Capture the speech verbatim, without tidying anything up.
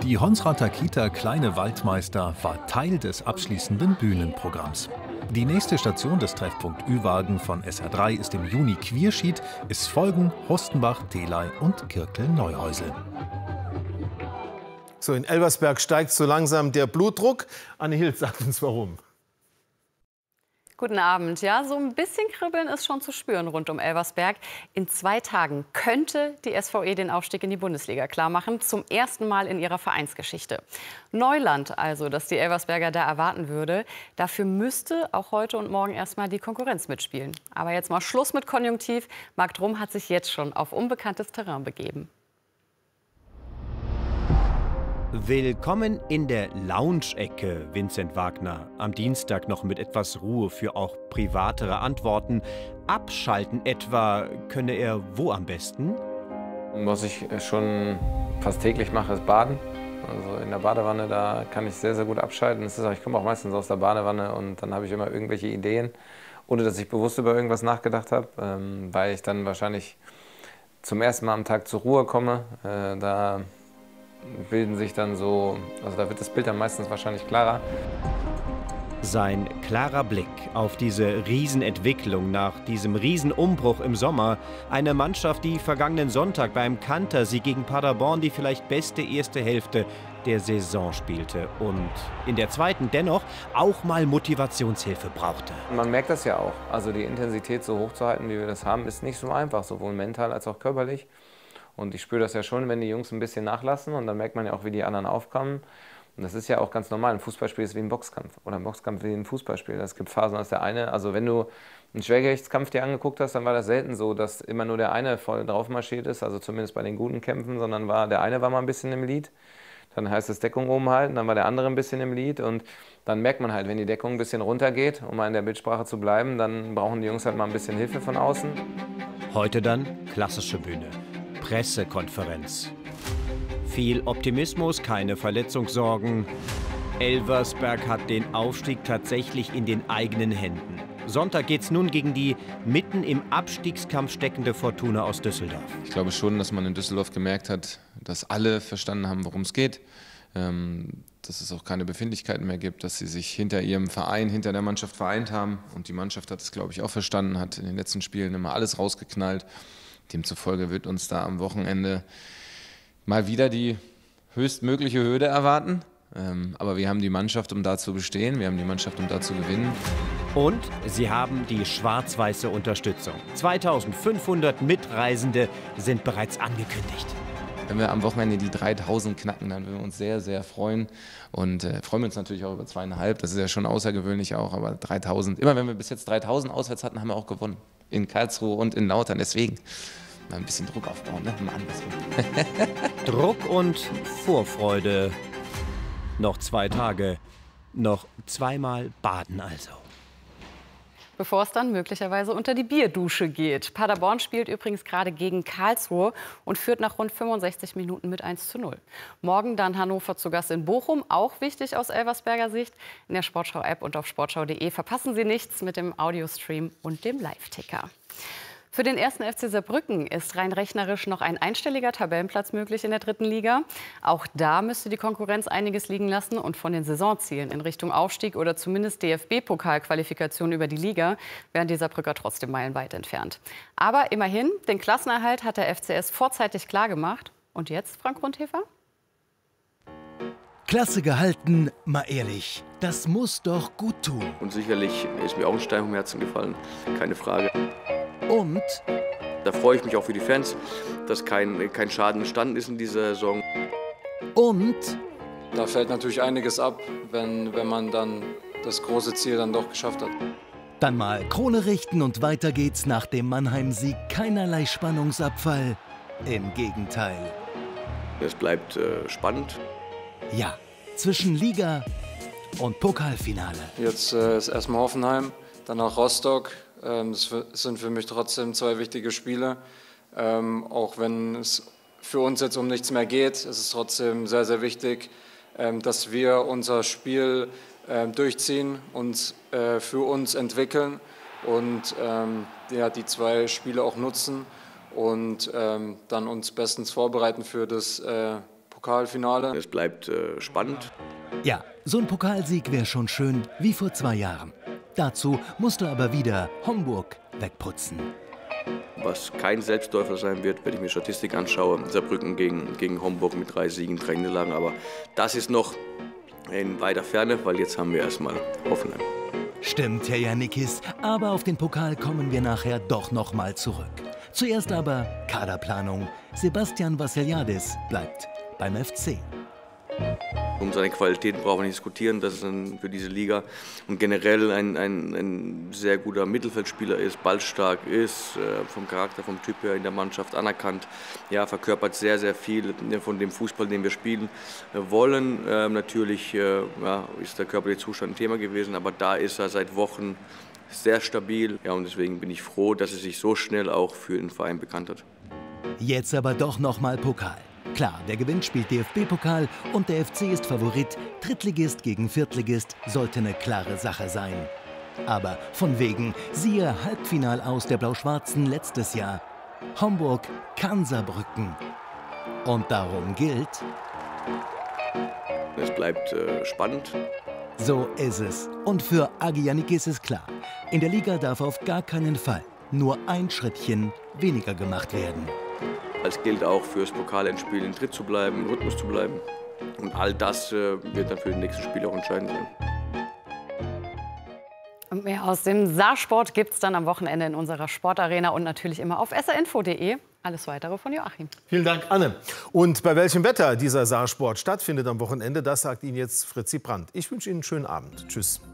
Die Honsrather Kita Kleine Waldmeister war Teil des abschließenden Bühnenprogramms. Die nächste Station des Treffpunkt Ü-Wagen von S R drei ist im Juni Quierschied. Es folgen Hostenbach, Telei und Kirkel-Neuhäusel. So, in Elversberg steigt so langsam der Blutdruck. Anne Hild sagt uns warum. Guten Abend. Ja, so ein bisschen Kribbeln ist schon zu spüren rund um Elversberg. In zwei Tagen könnte die S V E den Aufstieg in die Bundesliga klarmachen. Zum ersten Mal in ihrer Vereinsgeschichte. Neuland also, das die Elversberger da erwarten würde. Dafür müsste auch heute und morgen erstmal die Konkurrenz mitspielen. Aber jetzt mal Schluss mit Konjunktiv. Marc Drum hat sich jetzt schon auf unbekanntes Terrain begeben. Willkommen in der Lounge-Ecke, Vincent Wagner. Am Dienstag noch mit etwas Ruhe für auch privatere Antworten. Abschalten etwa könne er wo am besten? Was ich schon fast täglich mache, ist Baden. Also in der Badewanne, da kann ich sehr, sehr gut abschalten. Das ist auch, ich komme auch meistens aus der Badewanne und dann habe ich immer irgendwelche Ideen, ohne dass ich bewusst über irgendwas nachgedacht habe, ähm, weil ich dann wahrscheinlich zum ersten Mal am Tag zur Ruhe komme. Äh, da bilden sich dann so, also da wird das Bild dann meistens wahrscheinlich klarer. Sein klarer Blick auf diese Riesenentwicklung nach diesem Riesenumbruch im Sommer. Eine Mannschaft, die vergangenen Sonntag beim Kantersieg gegen Paderborn die vielleicht beste erste Hälfte der Saison spielte und in der zweiten dennoch auch mal Motivationshilfe brauchte. Man merkt das ja auch. Also die Intensität so hoch zu halten, wie wir das haben, ist nicht so einfach, sowohl mental als auch körperlich. Und ich spüre das ja schon, wenn die Jungs ein bisschen nachlassen und dann merkt man ja auch, wie die anderen aufkommen. Und das ist ja auch ganz normal. Ein Fußballspiel ist wie ein Boxkampf oder ein Boxkampf wie ein Fußballspiel. Es gibt Phasen, als der eine, also wenn du einen Schwergewichtskampf dir angeguckt hast, dann war das selten so, dass immer nur der eine voll drauf marschiert ist, also zumindest bei den guten Kämpfen, sondern war, der eine war mal ein bisschen im Lead. Dann heißt es Deckung oben halten, dann war der andere ein bisschen im Lead und dann merkt man halt, wenn die Deckung ein bisschen runtergeht, um mal in der Bildsprache zu bleiben, dann brauchen die Jungs halt mal ein bisschen Hilfe von außen. Heute dann klassische Bühne. Pressekonferenz. Viel Optimismus, keine Verletzungssorgen. Elversberg hat den Aufstieg tatsächlich in den eigenen Händen. Sonntag geht's nun gegen die mitten im Abstiegskampf steckende Fortuna aus Düsseldorf. Ich glaube schon, dass man in Düsseldorf gemerkt hat, dass alle verstanden haben, worum es geht. Ähm, dass es auch keine Befindlichkeiten mehr gibt, dass sie sich hinter ihrem Verein, hinter der Mannschaft vereint haben. Und die Mannschaft hat es, glaube ich, auch verstanden, hat in den letzten Spielen immer alles rausgeknallt. Demzufolge wird uns da am Wochenende mal wieder die höchstmögliche Hürde erwarten. Ähm, aber wir haben die Mannschaft, um da zu bestehen. Wir haben die Mannschaft, um da zu gewinnen. Und sie haben die schwarz-weiße Unterstützung. zweitausendfünfhundert Mitreisende sind bereits angekündigt. Wenn wir am Wochenende die dreitausend knacken, dann würden wir uns sehr, sehr freuen. Und äh, freuen wir uns natürlich auch über zweieinhalb. Das ist ja schon außergewöhnlich auch, aber dreitausend. Immer wenn wir bis jetzt dreitausend auswärts hatten, haben wir auch gewonnen. In Karlsruhe und in Lautern. Deswegen mal ein bisschen Druck aufbauen, ne? Mal Druck und Vorfreude. Noch zwei Tage. Noch zweimal baden also. Bevor es dann möglicherweise unter die Bierdusche geht. Paderborn spielt übrigens gerade gegen Karlsruhe und führt nach rund fünfundsechzig Minuten mit eins zu null. Morgen dann Hannover zu Gast in Bochum, auch wichtig aus Elversberger Sicht. In der Sportschau-App und auf sportschau punkt de verpassen Sie nichts mit dem Audiostream und dem Live-Ticker. Für den ersten F C Saarbrücken ist rein rechnerisch noch ein einstelliger Tabellenplatz möglich in der dritten Liga. Auch da müsste die Konkurrenz einiges liegen lassen und von den Saisonzielen in Richtung Aufstieg oder zumindest D F B-Pokalqualifikation über die Liga wären die Saarbrücker trotzdem meilenweit entfernt. Aber immerhin, den Klassenerhalt hat der F C S vorzeitig klargemacht. Und jetzt, Frank Rundhefer? Klasse gehalten, mal ehrlich, das muss doch gut tun. Und sicherlich ist mir auch ein Stein vom Herzen gefallen, keine Frage. Und? Da freue ich mich auch für die Fans, dass kein, kein Schaden entstanden ist in dieser Saison. Und? Da fällt natürlich einiges ab, wenn, wenn man dann das große Ziel dann doch geschafft hat. Dann mal Krone richten und weiter geht's nach dem Mannheim-Sieg. Keinerlei Spannungsabfall. Im Gegenteil. Es bleibt äh, spannend. Ja, zwischen Liga und Pokalfinale. Jetzt äh, ist erstmal Hoffenheim, danach Rostock. Das sind für mich trotzdem zwei wichtige Spiele. Ähm, auch wenn es für uns jetzt um nichts mehr geht, ist es trotzdem sehr, sehr wichtig, ähm, dass wir unser Spiel ähm, durchziehen und äh, für uns entwickeln und ähm, ja, die zwei Spiele auch nutzen und ähm, dann uns bestens vorbereiten für das äh, Pokalfinale. Es bleibt äh, spannend. Ja, so ein Pokalsieg wäre schon schön wie vor zwei Jahren. Dazu musste aber wieder Homburg wegputzen. Was kein Selbstläufer sein wird, wenn ich mir Statistik anschaue. Saarbrücken gegen, gegen Homburg mit drei Siegen, drei Niederlagen. Aber das ist noch in weiter Ferne, weil jetzt haben wir erstmal Hoffenheim. Stimmt, Herr Janikis, aber auf den Pokal kommen wir nachher doch noch mal zurück. Zuerst aber Kaderplanung. Sebastian Vassiliadis bleibt beim F C. Um seine Qualitäten brauchen wir nicht diskutieren, dass es ein, für diese Liga und generell ein, ein, ein sehr guter Mittelfeldspieler ist, ballstark ist, äh, vom Charakter, vom Typ her in der Mannschaft anerkannt, ja, verkörpert sehr, sehr viel von dem Fußball, den wir spielen äh, wollen. Äh, natürlich äh, ja, ist der körperliche Zustand ein Thema gewesen, aber da ist er seit Wochen sehr stabil. Ja, und deswegen bin ich froh, dass er sich so schnell auch für den Verein bekannt hat. Jetzt aber doch noch mal Pokal. Klar, der Gewinn spielt D F B-Pokal und der F C ist Favorit. Drittligist gegen Viertligist sollte eine klare Sache sein. Aber von wegen, siehe Halbfinal aus der Blau-Schwarzen letztes Jahr. Homburg kann Saarbrücken. Und darum gilt... Es bleibt äh, spannend. So ist es. Und für Agi Janikis ist klar, in der Liga darf auf gar keinen Fall nur ein Schrittchen weniger gemacht werden. Es gilt auch fürs Pokalendspiel in Tritt zu bleiben, im Rhythmus zu bleiben. Und all das äh, wird dann für den nächsten Spiel auch entscheidend sein. Und mehr aus dem Saarsport gibt es dann am Wochenende in unserer Sportarena und natürlich immer auf s r info punkt de. Alles Weitere von Joachim. Vielen Dank, Anne. Und bei welchem Wetter dieser Saarsport stattfindet am Wochenende, das sagt Ihnen jetzt Fritzi Brandt. Ich wünsche Ihnen einen schönen Abend. Tschüss.